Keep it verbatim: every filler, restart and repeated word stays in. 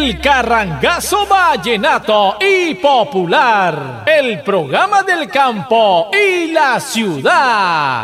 El Carrangazo Vallenato y Popular, el programa del campo y la ciudad.